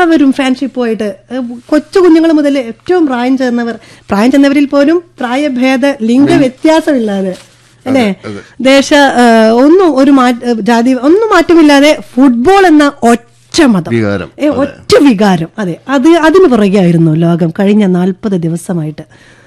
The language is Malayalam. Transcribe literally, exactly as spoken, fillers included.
എല്ലാവരും ഫ്രണ്ട്ഷിപ്പുമായിട്ട് കൊച്ചു കുഞ്ഞുങ്ങൾ മുതൽ ഏറ്റവും പ്രായം ചെന്നവർ പ്രായം ചെന്നവരിൽ പോലും പ്രായഭേദ ലിംഗ വ്യത്യാസമില്ലാതെ അല്ലെ ദേശ ഒന്നും ഒരു ജാതി ഒന്നും മാറ്റമില്ലാതെ ഫുട്ബോൾ എന്ന ഒറ്റ മതം ഒറ്റ വികാരം അതെ അത് അതിന് പുറകെയായിരുന്നു ലോകം കഴിഞ്ഞ നാൽപ്പത് ദിവസമായിട്ട്.